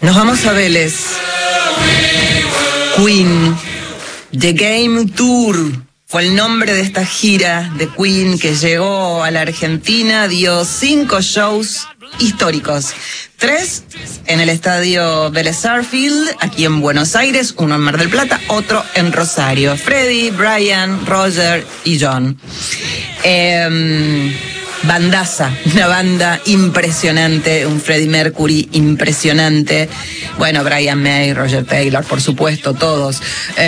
Nos vamos a Vélez. Queen, The Game Tour fue el nombre de esta gira de Queen que llegó a la Argentina, dio 5 shows históricos. 3 en el estadio Vélez Sarsfield, aquí en Buenos Aires, uno en Mar del Plata, otro en Rosario. Freddie, Brian, Roger y John. Bandaza, una banda impresionante, un Freddie Mercury impresionante. Bueno, Brian May, Roger Taylor, por supuesto, todos.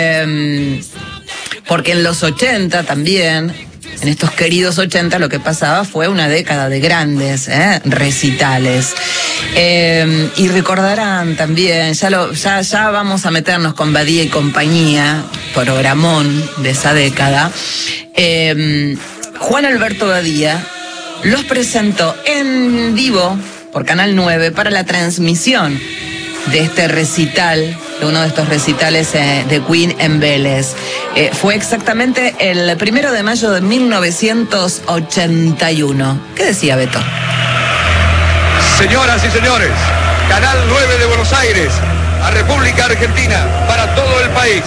Porque en los 80 también, en estos queridos 80, lo que pasaba fue una década de grandes recitales. Y recordarán también, ya vamos a meternos con Badía y compañía, programón de esa década. Juan Alberto Badía los presentó en vivo por Canal 9 para la transmisión de este recital, de uno de estos recitales de Queen en Vélez. Fue exactamente el 1 de mayo de 1981. ¿Qué decía Beto? Señoras y señores, Canal 9 de Buenos Aires, a República Argentina, para todo el país.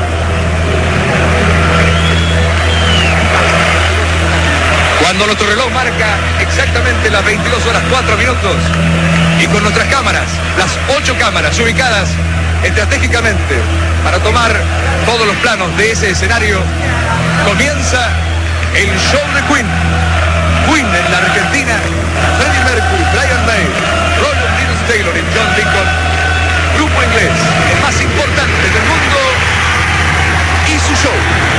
Cuando nuestro reloj marca exactamente las 22 horas 4 minutos y con nuestras cámaras, las 8 cámaras ubicadas estratégicamente para tomar todos los planos de ese escenario, comienza el show de Queen. Queen en la Argentina, Freddie Mercury, Brian May, Roger Taylor y John Deacon, grupo inglés, el más importante del mundo y su show.